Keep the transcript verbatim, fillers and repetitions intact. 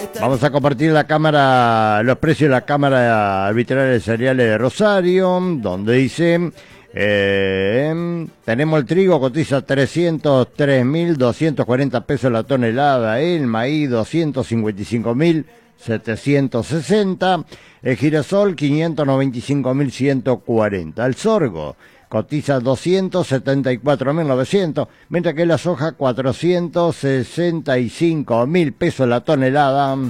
Vamos a compartir la cámara, los precios de la Cámara Arbitral de Cereales de Rosario, donde dice, eh, tenemos el trigo, cotiza trescientos tres mil doscientos cuarenta pesos la tonelada, el maíz doscientos cincuenta y cinco mil setecientos sesenta, el girasol quinientos noventa y cinco mil ciento cuarenta, el sorgo cotiza doscientos setenta y cuatro mil novecientos, mientras que la soja cuatrocientos sesenta y cinco mil pesos la tonelada.